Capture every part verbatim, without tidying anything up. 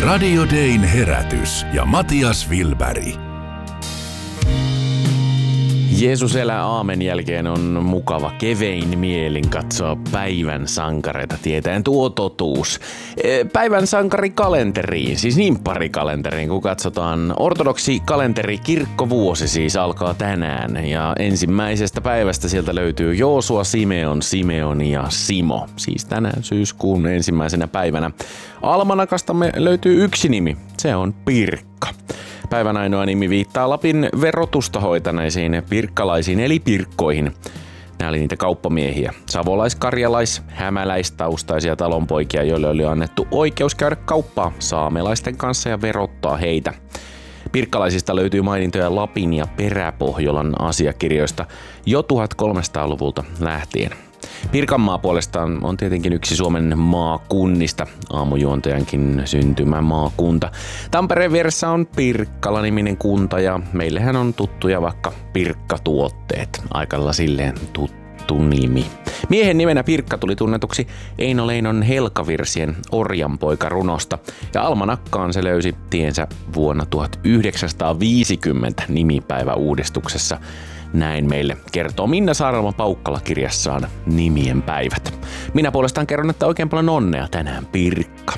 Radio Dayn herätys ja Matias Wilberg. Jeesus elää aamen jälkeen on mukava kevein mielin katsoa päivän sankareita tietäen tuo totuus. Päivän sankarikalenteri, siis nimparikalenteri, kun katsotaan ortodoksi kalenteri kirkkovuosi siis alkaa tänään. Ja ensimmäisestä päivästä sieltä löytyy Joosua, Simeon, Simeon ja Simo. Siis tänään syyskuun ensimmäisenä päivänä. Almanakastamme löytyy yksi nimi, se on Pirkka. Päivän ainoa nimi viittaa Lapin verotusta hoitaneisiin pirkkalaisiin eli pirkkoihin. Nämä oli niitä kauppamiehiä, savolais-, karjalais-, hämäläistaustaisia talonpoikia, joille oli annettu oikeus käydä kauppaa saamelaisten kanssa ja verottaa heitä. Pirkkalaisista löytyy mainintoja Lapin ja Peräpohjolan asiakirjoista jo tuhatkolmesataaluvulta lähtien. Pirkanmaa puolestaan on tietenkin yksi Suomen maakunnista, aamujuontajankin syntymä maakunta. Tampereen vieressä on Pirkkala-niminen kunta ja meillähän on tuttuja vaikka Pirkkatuotteet, aikalla silleen tuttu nimi. Miehen nimenä Pirkka tuli tunnetuksi Eino Leinon Helkavirsien Orjanpoika-runosta ja almanakkaan se löysi tiensä vuonna tuhatyhdeksänsataaviisikymmentä nimipäiväuudistuksessa. Näin meille kertoo Minna Saarelma-Paukkala kirjassaan Nimien päivät. Minä puolestaan kerron, että oikein paljon onnea tänään Pirkka.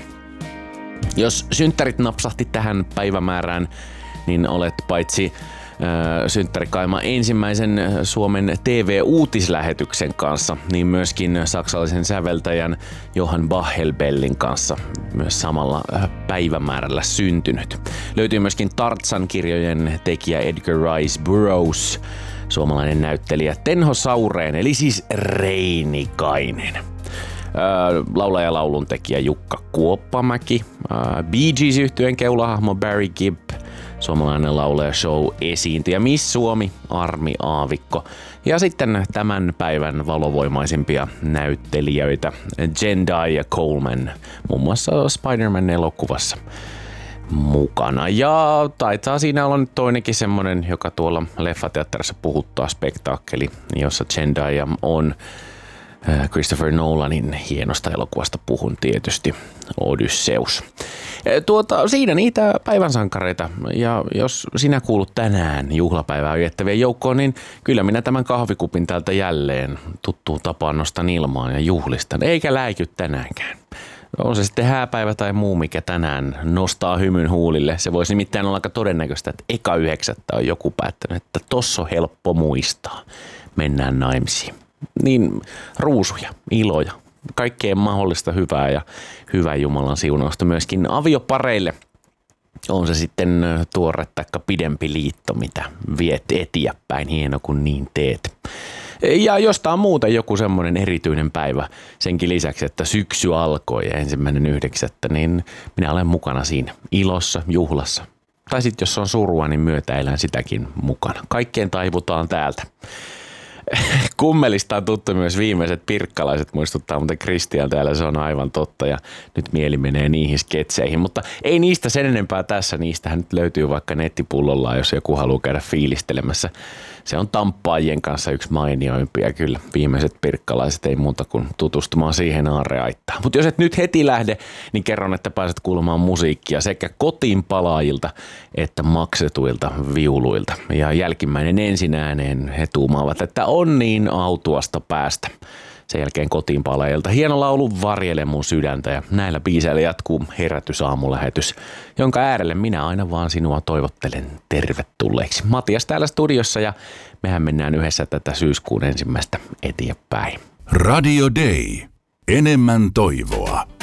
Jos synttärit napsahti tähän päivämäärään, niin olet paitsi äh, synttärikaima ensimmäisen Suomen T V-uutislähetyksen kanssa, niin myöskin saksalaisen säveltäjän Johann Bachelbellin kanssa myös samalla päivämäärällä syntynyt. Löytyy myöskin Tarzan-kirjojen tekijä Edgar Rice Burroughs, suomalainen näyttelijä Tenho Saureen, eli siis Reinikainen. Öö, laulaja ja laulun tekijä Jukka Kuoppamäki, öö, Bee Gees-yhtyeen keulahahmo Barry Gibb, suomalainen laulaja show esiintyjä Miss Suomi Armi Aavikko ja sitten tämän päivän valovoimaisimpia näyttelijöitä Zendaya Coleman, muun muassa Spider-Man-elokuvassa mukana. Ja taitaa siinä olla nyt toinenkin semmonen, joka tuolla leffateatterissa puhuttaa, spektaakkeli, jossa Zendaya on Christopher Nolanin hienosta elokuvasta puhun tietysti, Odysseus. Tuota, siinä niitä päivänsankareita, ja jos sinä kuulut tänään juhlapäivää viettävien joukkoon, niin kyllä minä tämän kahvikupin täältä jälleen tuttuun tapaan nostan ilmaan ja juhlistan, eikä läiky tänäänkään. On se sitten hääpäivä tai muu, mikä tänään nostaa hymyn huulille. Se voisi nimittäin olla aika todennäköistä, että eka yhdeksättä on joku päättänyt, että tossa on helppo muistaa. Mennään naimisiin. Niin ruusuja, iloja, kaikkea mahdollista hyvää ja hyvää Jumalan siunausta myöskin aviopareille. On se sitten tuore tai pidempi liitto, mitä viet eteenpäin, hieno kun niin teet. Ja jostain muuten joku semmoinen erityinen päivä senkin lisäksi, että syksy alkoi ja ensimmäinen yhdeksättä, niin minä olen mukana siinä ilossa, juhlassa. Tai sitten jos on surua, niin myötäilän sitäkin mukana. Kaikkeen taivutaan täältä. Kummelista on tuttu myös viimeiset pirkkalaiset, muistuttaa muuten Kristian täällä, se on aivan totta ja nyt mieli menee niihin sketseihin, mutta ei niistä sen enempää tässä, niistähän nyt löytyy vaikka nettipullollaan, jos joku haluaa käydä fiilistelemässä. Se on tamppaajien kanssa yksi mainioimpia kyllä, viimeiset pirkkalaiset ei muuta kuin tutustumaan siihen aarreaittaan. Mutta jos et nyt heti lähde, niin kerron, että pääset kuulemaan musiikkia sekä kotiin palaajilta että maksetuilta viuluilta. Ja jälkimmäinen ensin ääneen he tuumaavat, että on niin autuasta päästä. Sen jälkeen kotiin palaajilta hieno laulu Varjele mun sydäntä ja näillä biiseillä jatkuu herätysaamullähetys, jonka äärelle minä aina vaan sinua toivottelen tervetulleeksi. Matias täällä studiossa ja mehän mennään yhdessä tätä syyskuun ensimmäistä eteenpäin. Radio Day. Enemmän toivoa.